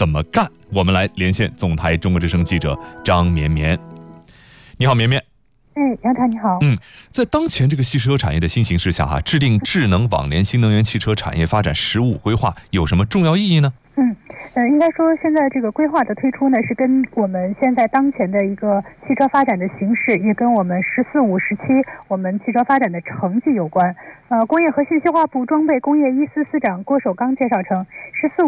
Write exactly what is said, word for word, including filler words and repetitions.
怎么干？我们来连线总台中国之声记者张绵绵。你好，绵绵。 哎，杨涛你好。 嗯，在当前这个汽车产业的新形势下，哈，制定智能网联新能源汽车产业发展“十五”规划有什么重要意义呢？ 嗯，呃，应该说现在这个规划的推出呢，是跟我们现在当前的一个汽车发展的形势，也跟我们“十四五”时期我们汽车发展的成绩有关。呃，工业和信息化部装备工业一司司长郭守刚介绍称，“十四五”